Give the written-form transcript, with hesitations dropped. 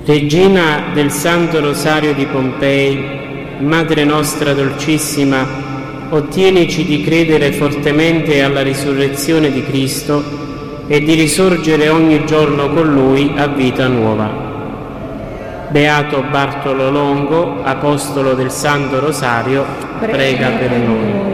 Regina del Santo Rosario di Pompei, Madre nostra dolcissima, ottienici di credere fortemente alla risurrezione di Cristo e di risorgere ogni giorno con Lui a vita nuova. Beato Bartolo Longo, Apostolo del Santo Rosario, prega per noi.